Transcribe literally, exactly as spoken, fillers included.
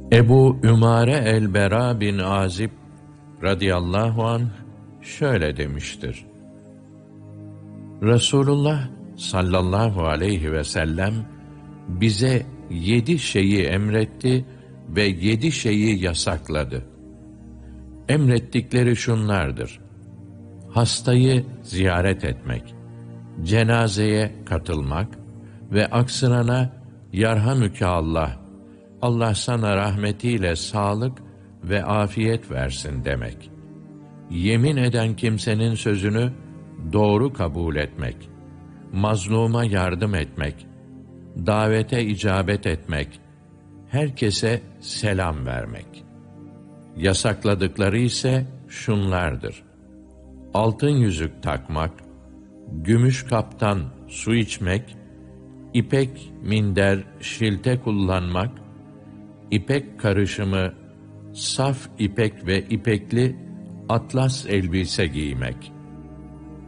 Ebu Ümare el-Bera bin Azib radıyallahu anh şöyle demiştir: Resulullah sallallahu aleyhi ve sellem bize yedi şeyi emretti ve yedi şeyi yasakladı. Emrettikleri şunlardır: hastayı ziyaret etmek, cenazeye katılmak ve aksırana yarhamüke Allah, Allah sana rahmetiyle sağlık ve afiyet versin demek. Yemin eden kimsenin sözünü doğru kabul etmek, mazluma yardım etmek, davete icabet etmek, herkese selam vermek. Yasakladıkları ise şunlardır: altın yüzük takmak, gümüş kaptan su içmek, ipek minder, şilte kullanmak, ipek karışımı, saf ipek ve ipekli atlas elbise giymek.